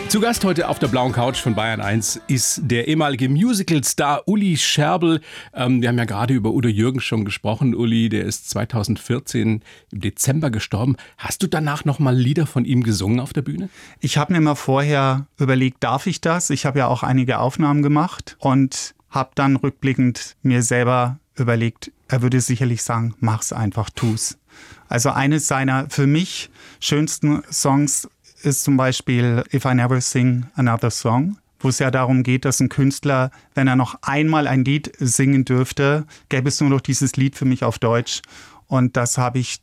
Zu Gast heute auf der blauen Couch von Bayern 1 ist der ehemalige Musical-Star Uli Scherbel. Wir haben ja gerade über Udo Jürgens schon gesprochen. Uli, der ist 2014 im Dezember gestorben. Hast du danach noch mal Lieder von ihm gesungen auf der Bühne? Ich habe mir mal vorher überlegt, darf ich das? Ich habe ja auch einige Aufnahmen gemacht und habe dann rückblickend mir selber überlegt, er würde sicherlich sagen, mach's einfach, tu's. Also eines seiner für mich schönsten Songs ist zum Beispiel If I Never Sing Another Song, wo es ja darum geht, dass ein Künstler, wenn er noch einmal ein Lied singen dürfte, gäbe es nur noch dieses Lied für mich auf Deutsch. Und das habe ich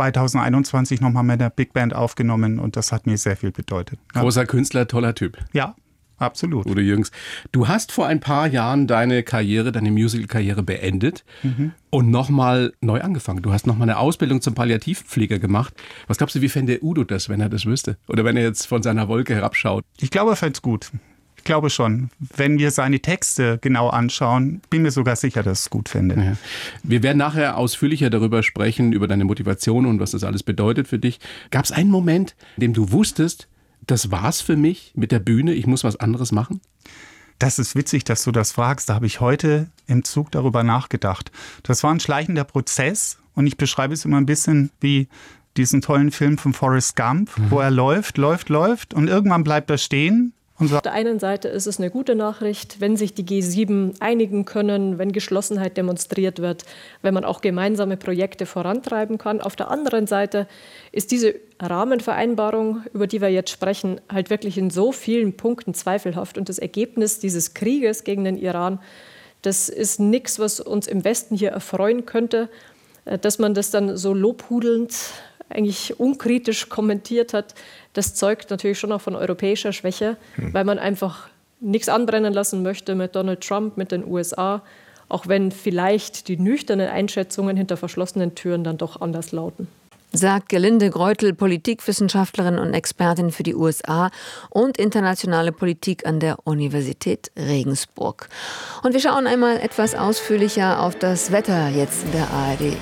2021 nochmal mit der Big Band aufgenommen und das hat mir sehr viel bedeutet. Ja. Großer Künstler, toller Typ. Ja, absolut. Udo Jürgens. Du hast vor ein paar Jahren deine Musical-Karriere beendet und nochmal neu angefangen. Du hast nochmal eine Ausbildung zum Palliativpfleger gemacht. Was glaubst du, wie fände Udo das, wenn er das wüsste? Oder wenn er jetzt von seiner Wolke herabschaut? Ich glaube, er fände es gut. Ich glaube schon. Wenn wir seine Texte genau anschauen, bin mir sogar sicher, dass er es gut fände. Ja. Wir werden nachher ausführlicher darüber sprechen, über deine Motivation und was das alles bedeutet für dich. Gab es einen Moment, in dem du wusstest, das war's für mich mit der Bühne, ich muss was anderes machen? Das ist witzig, dass du das fragst. Da habe ich heute im Zug darüber nachgedacht. Das war ein schleichender Prozess und ich beschreibe es immer ein bisschen wie diesen tollen Film von Forrest Gump, wo er läuft und irgendwann bleibt er stehen. Auf der einen Seite ist es eine gute Nachricht, wenn sich die G7 einigen können, wenn Geschlossenheit demonstriert wird, wenn man auch gemeinsame Projekte vorantreiben kann. Auf der anderen Seite ist diese Rahmenvereinbarung, über die wir jetzt sprechen, halt wirklich in so vielen Punkten zweifelhaft. Und das Ergebnis dieses Krieges gegen den Iran, das ist nichts, was uns im Westen hier erfreuen könnte, dass man das dann so lobhudelnd eigentlich unkritisch kommentiert hat, das zeugt natürlich schon auch von europäischer Schwäche, weil man einfach nichts anbrennen lassen möchte mit Donald Trump, mit den USA, auch wenn vielleicht die nüchternen Einschätzungen hinter verschlossenen Türen dann doch anders lauten. Sagt Gerlinde Greutel, Politikwissenschaftlerin und Expertin für die USA und internationale Politik an der Universität Regensburg. Und wir schauen einmal etwas ausführlicher auf das Wetter jetzt in der ARD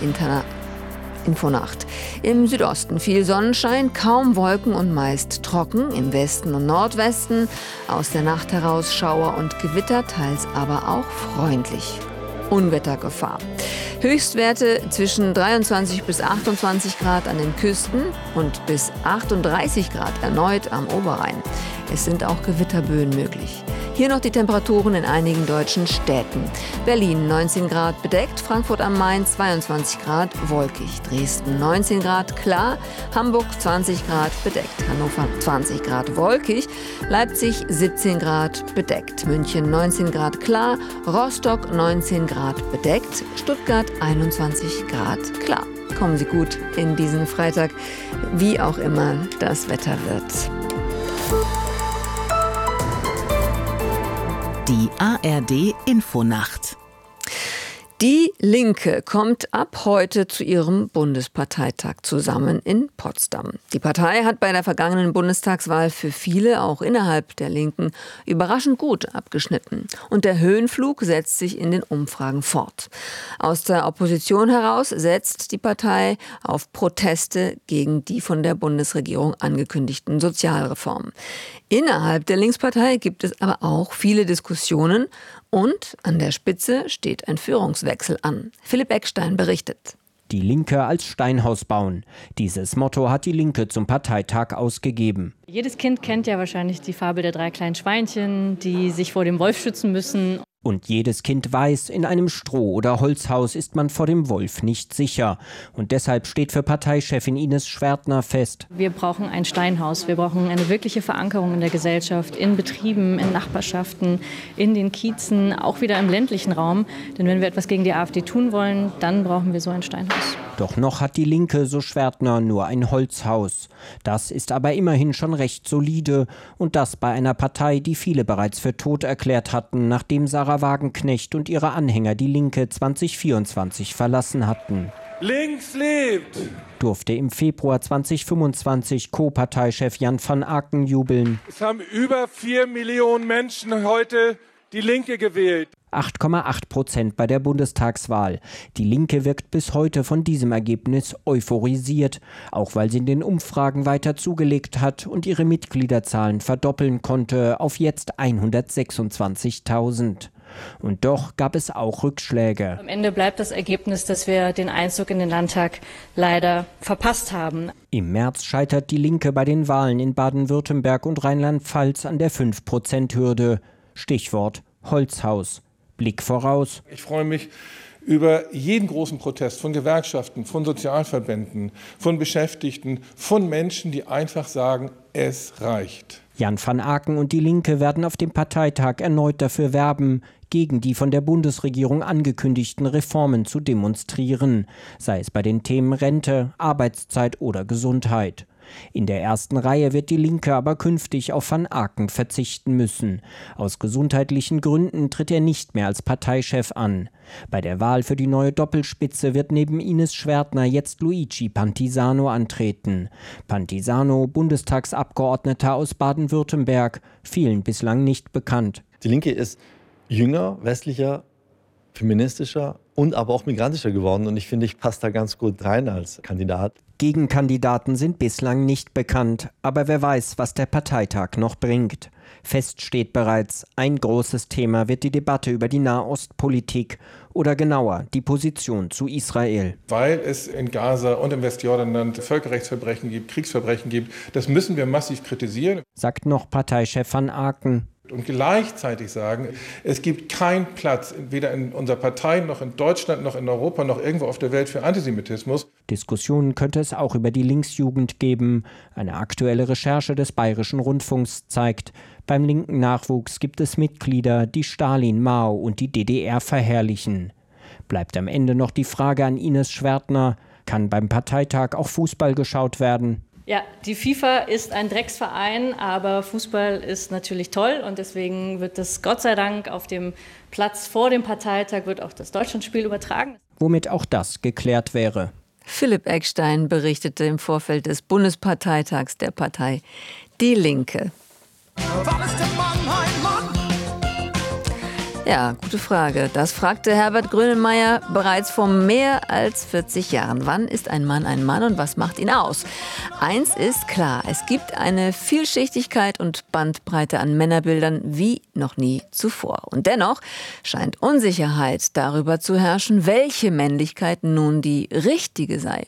Infonacht. Im Südosten viel Sonnenschein, kaum Wolken und meist trocken. Im Westen und Nordwesten aus der Nacht heraus Schauer und Gewitter, teils aber auch freundlich. Unwettergefahr. Höchstwerte zwischen 23 bis 28 Grad an den Küsten und bis 38 Grad erneut am Oberrhein. Es sind auch Gewitterböen möglich. Hier noch die Temperaturen in einigen deutschen Städten. Berlin 19 Grad bedeckt, Frankfurt am Main 22 Grad wolkig, Dresden 19 Grad klar, Hamburg 20 Grad bedeckt, Hannover 20 Grad wolkig, Leipzig 17 Grad bedeckt, München 19 Grad klar, Rostock 19 Grad bedeckt, Stuttgart 21 Grad klar. Kommen Sie gut in diesen Freitag, wie auch immer das Wetter wird. Die ARD Infonacht. Die Linke kommt ab heute zu ihrem Bundesparteitag zusammen in Potsdam. Die Partei hat bei der vergangenen Bundestagswahl für viele, auch innerhalb der Linken, überraschend gut abgeschnitten. Und der Höhenflug setzt sich in den Umfragen fort. Aus der Opposition heraus setzt die Partei auf Proteste gegen die von der Bundesregierung angekündigten Sozialreformen. Innerhalb der Linkspartei gibt es aber auch viele Diskussionen und an der Spitze steht ein Führungswechsel an. Philipp Eckstein berichtet. Die Linke als Steinhaus bauen. Dieses Motto hat die Linke zum Parteitag ausgegeben. Jedes Kind kennt ja wahrscheinlich die Fabel der 3 kleinen Schweinchen, die sich vor dem Wolf schützen müssen. Und jedes Kind weiß, in einem Stroh- oder Holzhaus ist man vor dem Wolf nicht sicher. Und deshalb steht für Parteichefin Ines Schwertner fest: Wir brauchen ein Steinhaus. Wir brauchen eine wirkliche Verankerung in der Gesellschaft, in Betrieben, in Nachbarschaften, in den Kiezen, auch wieder im ländlichen Raum. Denn wenn wir etwas gegen die AfD tun wollen, dann brauchen wir so ein Steinhaus. Doch noch hat die Linke, so Schwertner, nur ein Holzhaus. Das ist aber immerhin schon recht solide. Und das bei einer Partei, die viele bereits für tot erklärt hatten, nachdem Sarah Wagenknecht und ihre Anhänger die Linke 2024 verlassen hatten. Links lebt! Durfte im Februar 2025 Co-Parteichef Jan van Aken jubeln. Es haben über 4 Millionen Menschen heute die Linke gewählt. 8,8% bei der Bundestagswahl. Die Linke wirkt bis heute von diesem Ergebnis euphorisiert, auch weil sie in den Umfragen weiter zugelegt hat und ihre Mitgliederzahlen verdoppeln konnte auf jetzt 126.000. Und doch gab es auch Rückschläge. Am Ende bleibt das Ergebnis, dass wir den Einzug in den Landtag leider verpasst haben. Im März scheitert die Linke bei den Wahlen in Baden-Württemberg und Rheinland-Pfalz an der 5%-Hürde. Stichwort Holzhaus. Blick voraus. Ich freue mich über jeden großen Protest von Gewerkschaften, von Sozialverbänden, von Beschäftigten, von Menschen, die einfach sagen, es reicht. Jan van Aken und die Linke werden auf dem Parteitag erneut dafür werben, gegen die von der Bundesregierung angekündigten Reformen zu demonstrieren, sei es bei den Themen Rente, Arbeitszeit oder Gesundheit. In der ersten Reihe wird die Linke aber künftig auf van Aken verzichten müssen. Aus gesundheitlichen Gründen tritt er nicht mehr als Parteichef an. Bei der Wahl für die neue Doppelspitze wird neben Ines Schwertner jetzt Luigi Pantisano antreten. Pantisano, Bundestagsabgeordneter aus Baden-Württemberg, vielen bislang nicht bekannt. Die Linke ist jünger, westlicher, feministischer und aber auch migrantischer geworden. Und ich finde, ich passe da ganz gut rein als Kandidat. Gegenkandidaten sind bislang nicht bekannt, aber wer weiß, was der Parteitag noch bringt. Fest steht bereits, ein großes Thema wird die Debatte über die Nahostpolitik oder genauer die Position zu Israel. Weil es in Gaza und im Westjordanland Völkerrechtsverbrechen gibt, Kriegsverbrechen gibt, das müssen wir massiv kritisieren. Sagt noch Parteichef van Aken. Und gleichzeitig sagen, es gibt keinen Platz, weder in unserer Partei noch in Deutschland noch in Europa noch irgendwo auf der Welt für Antisemitismus. Diskussionen könnte es auch über die Linksjugend geben. Eine aktuelle Recherche des Bayerischen Rundfunks zeigt, beim linken Nachwuchs gibt es Mitglieder, die Stalin, Mao und die DDR verherrlichen. Bleibt am Ende noch die Frage an Ines Schwertner, kann beim Parteitag auch Fußball geschaut werden? Ja, die FIFA ist ein Drecksverein, aber Fußball ist natürlich toll und deswegen wird das Gott sei Dank auf dem Platz vor dem Parteitag wird auch das Deutschlandspiel übertragen. Womit auch das geklärt wäre. Philipp Eckstein berichtete im Vorfeld des Bundesparteitags der Partei Die Linke. Wann ist der Mann ein Mann? Ja, gute Frage. Das fragte Herbert Grönemeyer bereits vor mehr als 40 Jahren. Wann ist ein Mann und was macht ihn aus? Eins ist klar, es gibt eine Vielschichtigkeit und Bandbreite an Männerbildern wie noch nie zuvor. Und dennoch scheint Unsicherheit darüber zu herrschen, welche Männlichkeit nun die richtige sei.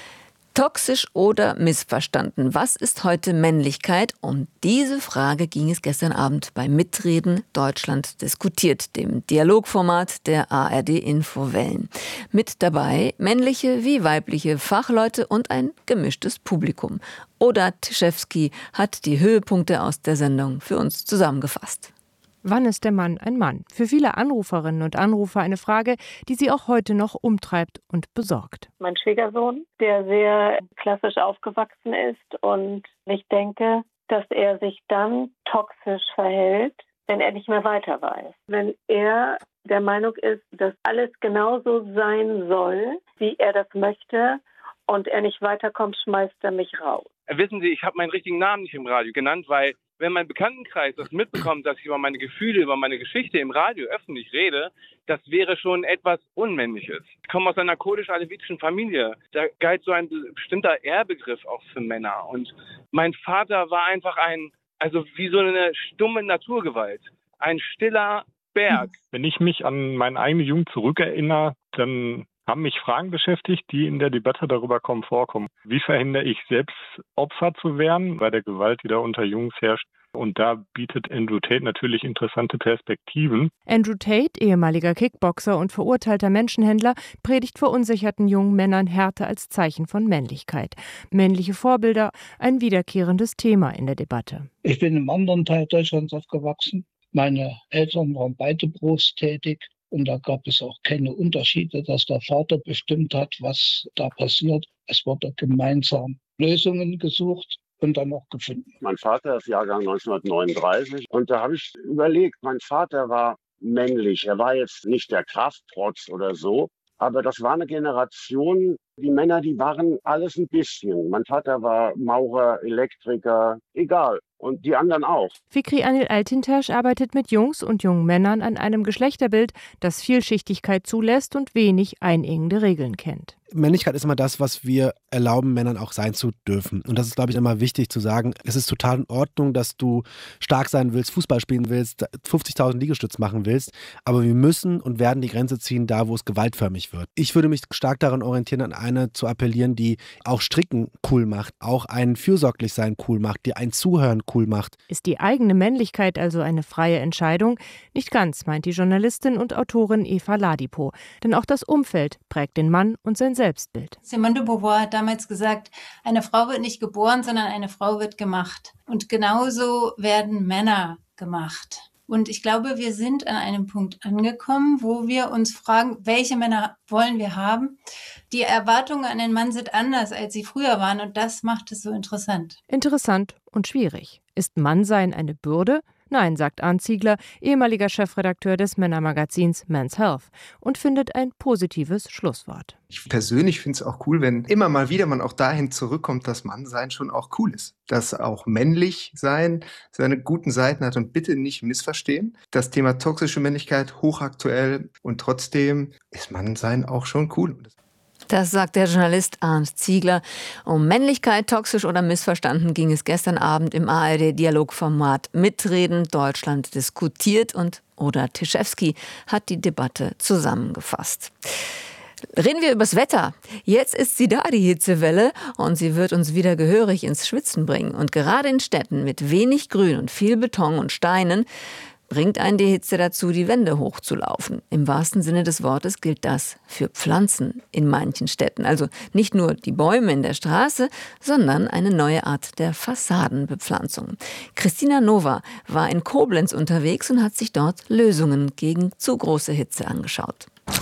Toxisch oder missverstanden? Was ist heute Männlichkeit? Um diese Frage ging es gestern Abend bei Mitreden Deutschland diskutiert, dem Dialogformat der ARD Infowellen. Mit dabei männliche wie weibliche Fachleute und ein gemischtes Publikum. Oda Tschewski hat die Höhepunkte aus der Sendung für uns zusammengefasst. Wann ist der Mann ein Mann? Für viele Anruferinnen und Anrufer eine Frage, die sie auch heute noch umtreibt und besorgt. Mein Schwiegersohn, der sehr klassisch aufgewachsen ist und ich denke, dass er sich dann toxisch verhält, wenn er nicht mehr weiter weiß. Wenn er der Meinung ist, dass alles genauso sein soll, wie er das möchte und er nicht weiterkommt, schmeißt er mich raus. Wissen Sie, ich habe meinen richtigen Namen nicht im Radio genannt, weil wenn mein Bekanntenkreis das mitbekommt, dass ich über meine Gefühle, über meine Geschichte im Radio öffentlich rede, das wäre schon etwas Unmännliches. Ich komme aus einer kurdisch-alevitischen Familie. Da galt so ein bestimmter Ehrbegriff auch für Männer. Und mein Vater war einfach wie so eine stumme Naturgewalt. Ein stiller Berg. Wenn ich mich an meine eigene Jugend zurückerinnere, dann haben mich Fragen beschäftigt, die in der Debatte darüber vorkommen. Wie verhindere ich selbst Opfer zu werden bei der Gewalt, die da unter Jungs herrscht? Und da bietet Andrew Tate natürlich interessante Perspektiven. Andrew Tate, ehemaliger Kickboxer und verurteilter Menschenhändler, predigt verunsicherten jungen Männern Härte als Zeichen von Männlichkeit. Männliche Vorbilder, ein wiederkehrendes Thema in der Debatte. Ich bin im anderen Teil Deutschlands aufgewachsen. Meine Eltern waren beide berufstätig. Und da gab es auch keine Unterschiede, dass der Vater bestimmt hat, was da passiert. Es wurde gemeinsam Lösungen gesucht und dann auch gefunden. Mein Vater ist Jahrgang 1939 und da habe ich überlegt, mein Vater war männlich. Er war jetzt nicht der Krafttrotz oder so, Aber das war eine Generation, die Männer, die waren alles ein bisschen. Mein Vater war Maurer, Elektriker, egal. Und die anderen auch. Fikri Anil Altintasch arbeitet mit Jungs und jungen Männern an einem Geschlechterbild, das Vielschichtigkeit zulässt und wenig einengende Regeln kennt. Männlichkeit ist immer das, was wir erlauben, Männern auch sein zu dürfen. Und das ist, glaube ich, immer wichtig zu sagen. Es ist total in Ordnung, dass du stark sein willst, Fußball spielen willst, 50.000 Liegestütz machen willst. Aber wir müssen und werden die Grenze ziehen, da wo es gewaltförmig wird. Ich würde mich stark daran orientieren, an eine zu appellieren, die auch Stricken cool macht, auch ein Fürsorglichsein cool macht, die ein Zuhören cool macht. Ist die eigene Männlichkeit also eine freie Entscheidung? Nicht ganz, meint die Journalistin und Autorin Eva Ladipo. Denn auch das Umfeld prägt den Mann und sein Selbstbild. Simone de Beauvoir hat damals gesagt, eine Frau wird nicht geboren, sondern eine Frau wird gemacht. Und genauso werden Männer gemacht. Und ich glaube, wir sind an einem Punkt angekommen, wo wir uns fragen, welche Männer wollen wir haben? Die Erwartungen an den Mann sind anders, als sie früher waren. Und das macht es so interessant. Interessant und schwierig. Ist Mannsein eine Bürde? Nein, sagt Arndt Ziegler, ehemaliger Chefredakteur des Männermagazins Men's Health, und findet ein positives Schlusswort. Ich persönlich finde es auch cool, wenn immer mal wieder man auch dahin zurückkommt, dass Mannsein schon auch cool ist. Dass auch männlich sein seine guten Seiten hat und bitte nicht missverstehen. Das Thema toxische Männlichkeit hochaktuell und trotzdem ist Mannsein auch schon cool. Das sagt der Journalist Arndt Ziegler. Um Männlichkeit, toxisch oder missverstanden, ging es gestern Abend im ARD-Dialogformat Mitreden. Deutschland diskutiert und Oda Tischewski hat die Debatte zusammengefasst. Reden wir übers Wetter. Jetzt ist sie da, die Hitzewelle, und sie wird uns wieder gehörig ins Schwitzen bringen. Und gerade in Städten mit wenig Grün und viel Beton und Steinen bringt einen die Hitze dazu, die Wände hochzulaufen. Im wahrsten Sinne des Wortes gilt das für Pflanzen in manchen Städten. Also nicht nur die Bäume in der Straße, sondern eine neue Art der Fassadenbepflanzung. Christina Nova war in Koblenz unterwegs und hat sich dort Lösungen gegen zu große Hitze angeschaut.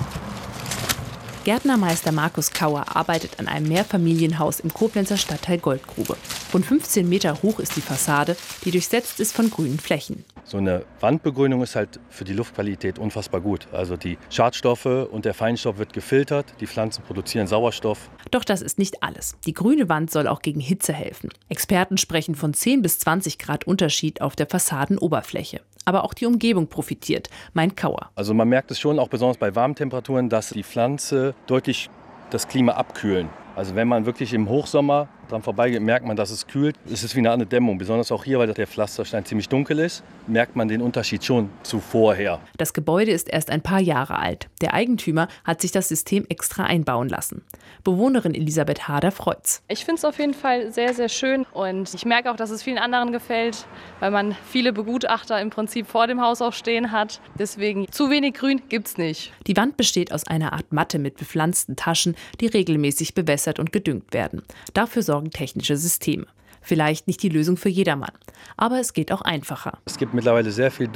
Gärtnermeister Markus Kauer arbeitet an einem Mehrfamilienhaus im Koblenzer Stadtteil Goldgrube. Rund 15 Meter hoch ist die Fassade, die durchsetzt ist von grünen Flächen. So eine Wandbegrünung ist halt für die Luftqualität unfassbar gut. Also die Schadstoffe und der Feinstaub wird gefiltert, die Pflanzen produzieren Sauerstoff. Doch das ist nicht alles. Die grüne Wand soll auch gegen Hitze helfen. Experten sprechen von 10 bis 20 Grad Unterschied auf der Fassadenoberfläche. Aber auch die Umgebung profitiert, meint Kauer. Also man merkt es schon, auch besonders bei warmen Temperaturen, dass die Pflanze deutlich das Klima abkühlen. Also wenn man wirklich im Hochsommer dran vorbeigeht, merkt man, dass es kühlt. Es ist wie eine andere Dämmung, besonders auch hier, weil der Pflasterstein ziemlich dunkel ist, merkt man den Unterschied schon zu vorher. Das Gebäude ist erst ein paar Jahre alt. Der Eigentümer hat sich das System extra einbauen lassen. Bewohnerin Elisabeth Hader freut's. Ich finde es auf jeden Fall sehr, sehr schön und ich merke auch, dass es vielen anderen gefällt, weil man viele Begutachter im Prinzip vor dem Haus auch stehen hat. Deswegen zu wenig Grün gibt's nicht. Die Wand besteht aus einer Art Matte mit bepflanzten Taschen, die regelmäßig bewässert und gedüngt werden. Dafür sorgen technische Systeme. Vielleicht nicht die Lösung für jedermann, aber es geht auch einfacher. Es gibt mittlerweile sehr viel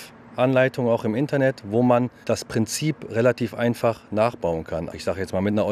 Do-it-yourself-Anleitungen auch im Internet, wo man das Prinzip relativ einfach nachbauen kann. Ich sage jetzt mal mit einer